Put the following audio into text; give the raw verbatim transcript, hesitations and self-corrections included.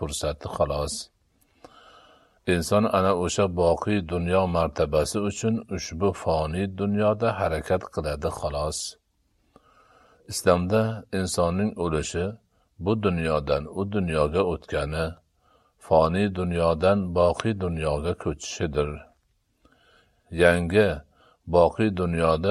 fursati xolos. Inson ana o'sha boqiy dunyo martabasi uchun ushbu foniy dunyoda harakat qiladi xolos. Islomda insonning o'lishi bu dunyodan u dunyoga o'tgani, foniy dunyodan boqiy dunyoga ko'chishidir. Yangi boqiy dunyoda